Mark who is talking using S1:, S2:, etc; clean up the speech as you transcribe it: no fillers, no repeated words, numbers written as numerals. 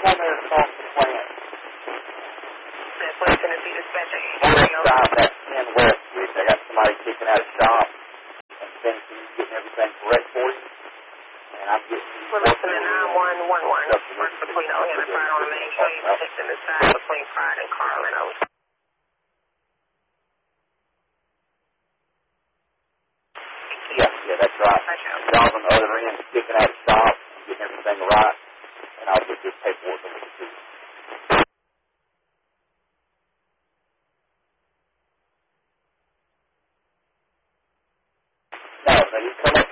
S1: on there across the plant.
S2: That's what Tennessee Dispatcher.
S1: Stop that 10 West Street. I got somebody kicking out of shop. And Tennessee getting everything correct for you. And I'm getting...
S2: We're listening to 9111. Works between O'Hare and Pride on the main street. Fixing the side between Pride and Carlin.
S1: Yeah, that's right. Y'all on the other end kicking out of shop, getting everything right, and I'll get this paperwork over to you. No, you come up